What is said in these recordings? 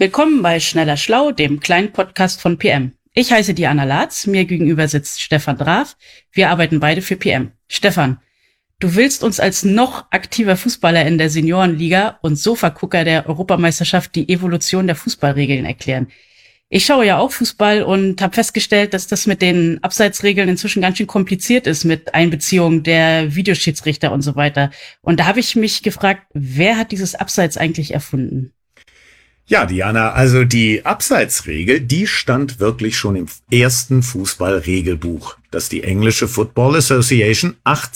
Willkommen bei Schneller Schlau, dem kleinen Podcast von PM. Ich heiße Diana Latz, mir gegenüber sitzt Stefan Draf. Wir arbeiten beide für PM. Stefan, du willst uns als noch aktiver Fußballer in der Seniorenliga und Sofagucker der Europameisterschaft die Evolution der Fußballregeln erklären. Ich schaue ja auch Fußball und habe festgestellt, dass das mit den Abseitsregeln inzwischen ganz schön kompliziert ist mit Einbeziehung der Videoschiedsrichter und so weiter. Und da habe ich mich gefragt, wer hat dieses Abseits eigentlich erfunden? Ja, Diana, also die Abseitsregel, die stand wirklich schon im ersten Fußballregelbuch, das die englische Football Association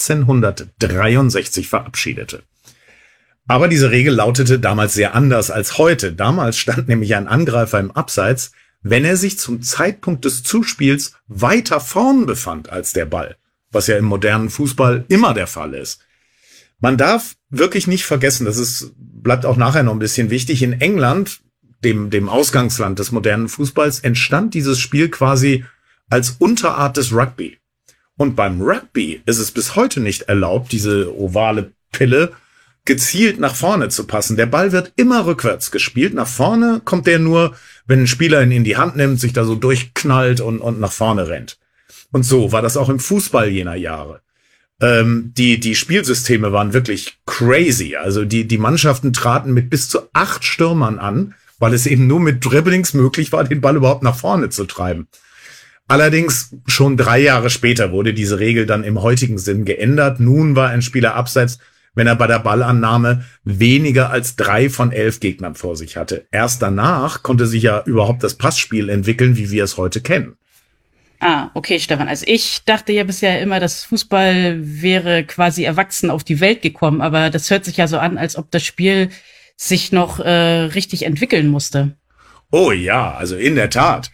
1863 verabschiedete. Aber diese Regel lautete damals sehr anders als heute. Damals stand nämlich ein Angreifer im Abseits, wenn er sich zum Zeitpunkt des Zuspiels weiter vorn befand als der Ball, was ja im modernen Fußball immer der Fall ist. Man darf wirklich nicht vergessen, bleibt auch nachher noch ein bisschen wichtig, in England, dem Ausgangsland des modernen Fußballs, entstand dieses Spiel quasi als Unterart des Rugby. Und beim Rugby ist es bis heute nicht erlaubt, diese ovale Pille gezielt nach vorne zu passen. Der Ball wird immer rückwärts gespielt. Nach vorne kommt der nur, wenn ein Spieler ihn in die Hand nimmt, sich da so durchknallt und nach vorne rennt. Und so war das auch im Fußball jener Jahre. Die Spielsysteme waren wirklich crazy. Also die Mannschaften traten mit bis zu 8 Stürmern an, weil es eben nur mit Dribblings möglich war, den Ball überhaupt nach vorne zu treiben. Allerdings schon 3 Jahre später wurde diese Regel dann im heutigen Sinn geändert. Nun war ein Spieler abseits, wenn er bei der Ballannahme weniger als 3 von 11 Gegnern vor sich hatte. Erst danach konnte sich ja überhaupt das Passspiel entwickeln, wie wir es heute kennen. Ah, okay, Stefan. Also ich dachte ja bisher immer, dass Fußball wäre quasi erwachsen auf die Welt gekommen, aber das hört sich ja so an, als ob das Spiel sich noch richtig entwickeln musste. Oh ja, also in der Tat.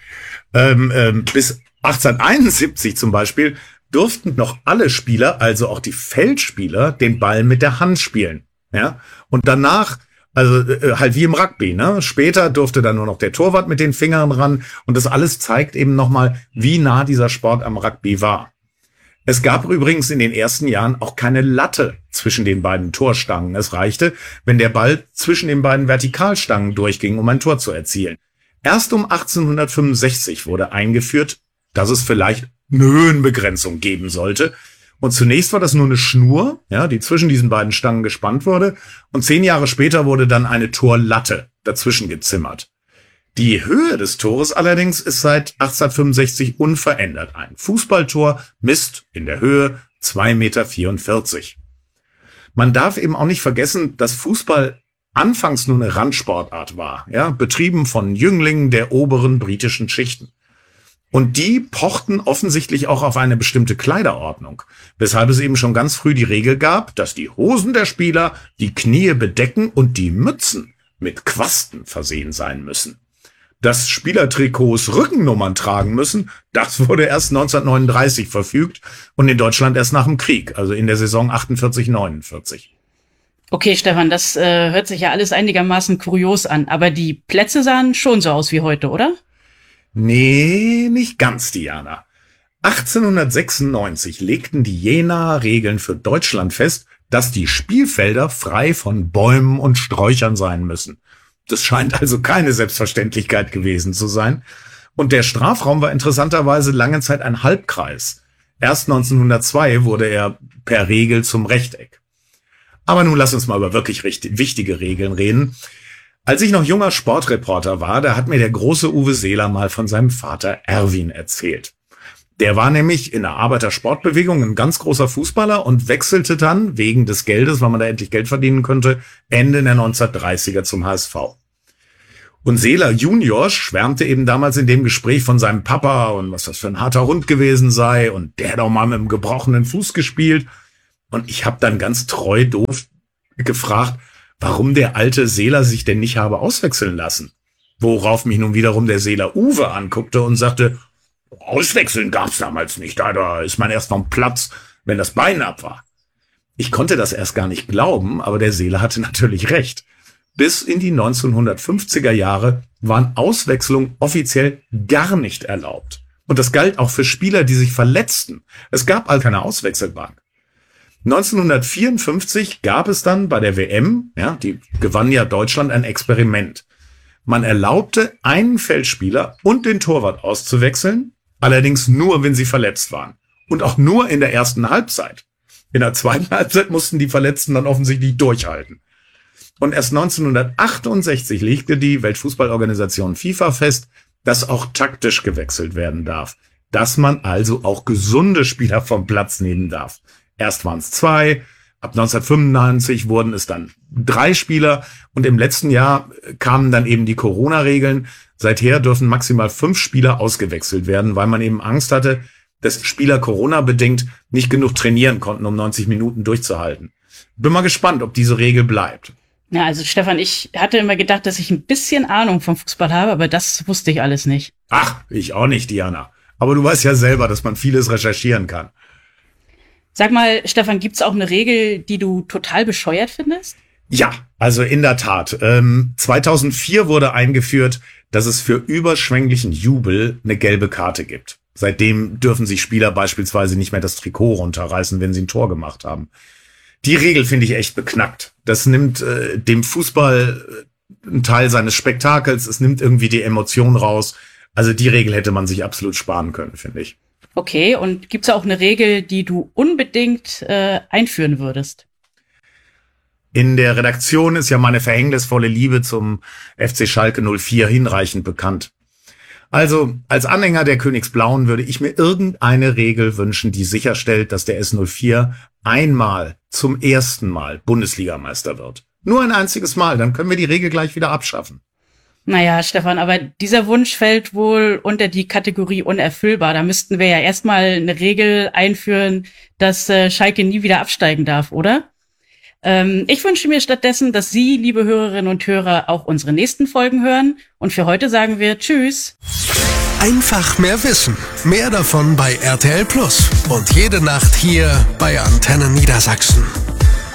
Bis 1871 zum Beispiel durften noch alle Spieler, also auch die Feldspieler, den Ball mit der Hand spielen. Ja, und danach, also halt wie im Rugby, ne? Später durfte dann nur noch der Torwart mit den Fingern ran. Und das alles zeigt eben nochmal, wie nah dieser Sport am Rugby war. Es gab übrigens in den ersten Jahren auch keine Latte zwischen den beiden Torstangen. Es reichte, wenn der Ball zwischen den beiden Vertikalstangen durchging, um ein Tor zu erzielen. Erst um 1865 wurde eingeführt, dass es vielleicht eine Höhenbegrenzung geben sollte. Und zunächst war das nur eine Schnur, ja, die zwischen diesen beiden Stangen gespannt wurde. Und 10 Jahre später wurde dann eine Torlatte dazwischen gezimmert. Die Höhe des Tores allerdings ist seit 1865 unverändert. Ein Fußballtor misst in der Höhe 2,44 Meter. Man darf eben auch nicht vergessen, dass Fußball anfangs nur eine Randsportart war, ja, betrieben von Jünglingen der oberen britischen Schichten. Und die pochten offensichtlich auch auf eine bestimmte Kleiderordnung, weshalb es eben schon ganz früh die Regel gab, dass die Hosen der Spieler die Knie bedecken und die Mützen mit Quasten versehen sein müssen. Dass Spielertrikots Rückennummern tragen müssen, das wurde erst 1939 verfügt und in Deutschland erst nach dem Krieg, also in der Saison 48/49. Okay, Stefan, das hört sich ja alles einigermaßen kurios an, aber die Plätze sahen schon so aus wie heute, oder? Nee, nicht ganz, Diana. 1896 legten die Jenaer Regeln für Deutschland fest, dass die Spielfelder frei von Bäumen und Sträuchern sein müssen. Das scheint also keine Selbstverständlichkeit gewesen zu sein. Und der Strafraum war interessanterweise lange Zeit ein Halbkreis. Erst 1902 wurde er per Regel zum Rechteck. Aber nun lass uns mal über wirklich wichtige Regeln reden. Als ich noch junger Sportreporter war, da hat mir der große Uwe Seeler mal von seinem Vater Erwin erzählt. Der war nämlich in der Arbeitersportbewegung ein ganz großer Fußballer und wechselte dann wegen des Geldes, weil man da endlich Geld verdienen könnte, Ende der 1930er zum HSV. Und Seeler Junior schwärmte eben damals in dem Gespräch von seinem Papa und was das für ein harter Hund gewesen sei und der hat auch mal mit einem gebrochenen Fuß gespielt. Und ich habe dann ganz treu doof gefragt, warum der alte Seeler sich denn nicht habe auswechseln lassen. Worauf mich nun wiederum der Seeler Uwe anguckte und sagte, Auswechseln gab's damals nicht, da ist man erst vom Platz, wenn das Bein ab war. Ich konnte das erst gar nicht glauben, aber der Seeler hatte natürlich recht. Bis in die 1950er Jahre waren Auswechslungen offiziell gar nicht erlaubt. Und das galt auch für Spieler, die sich verletzten. Es gab also keine Auswechselbank. 1954 gab es dann bei der WM, ja, die gewann ja Deutschland, ein Experiment. Man erlaubte einen Feldspieler und den Torwart auszuwechseln, allerdings nur, wenn sie verletzt waren. Und auch nur in der ersten Halbzeit. In der zweiten Halbzeit mussten die Verletzten dann offensichtlich durchhalten. Und erst 1968 legte die Weltfußballorganisation FIFA fest, dass auch taktisch gewechselt werden darf. Dass man also auch gesunde Spieler vom Platz nehmen darf. Erst waren es 2, ab 1995 wurden es dann 3 Spieler und im letzten Jahr kamen dann eben die Corona-Regeln. Seither dürfen maximal 5 Spieler ausgewechselt werden, weil man eben Angst hatte, dass Spieler Corona-bedingt nicht genug trainieren konnten, um 90 Minuten durchzuhalten. Bin mal gespannt, ob diese Regel bleibt. Ja, also Stefan, ich hatte immer gedacht, dass ich ein bisschen Ahnung vom Fußball habe, aber das wusste ich alles nicht. Ach, ich auch nicht, Diana. Aber du weißt ja selber, dass man vieles recherchieren kann. Sag mal, Stefan, gibt's auch eine Regel, die du total bescheuert findest? Ja, also in der Tat. 2004 wurde eingeführt, dass es für überschwänglichen Jubel eine gelbe Karte gibt. Seitdem dürfen sich Spieler beispielsweise nicht mehr das Trikot runterreißen, wenn sie ein Tor gemacht haben. Die Regel finde ich echt beknackt. Das nimmt dem Fußball einen Teil seines Spektakels, es nimmt irgendwie die Emotion raus. Also die Regel hätte man sich absolut sparen können, finde ich. Okay, und gibt's auch eine Regel, die du unbedingt einführen würdest? In der Redaktion ist ja meine verhängnisvolle Liebe zum FC Schalke 04 hinreichend bekannt. Also, als Anhänger der Königsblauen würde ich mir irgendeine Regel wünschen, die sicherstellt, dass der S04 einmal, zum ersten Mal Bundesligameister wird. Nur ein einziges Mal, dann können wir die Regel gleich wieder abschaffen. Naja, Stefan, aber dieser Wunsch fällt wohl unter die Kategorie unerfüllbar. Da müssten wir ja erstmal eine Regel einführen, dass Schalke nie wieder absteigen darf, oder? Ich wünsche mir stattdessen, dass Sie, liebe Hörerinnen und Hörer, auch unsere nächsten Folgen hören. Und für heute sagen wir Tschüss. Einfach mehr Wissen. Mehr davon bei RTL Plus. Und jede Nacht hier bei Antenne Niedersachsen.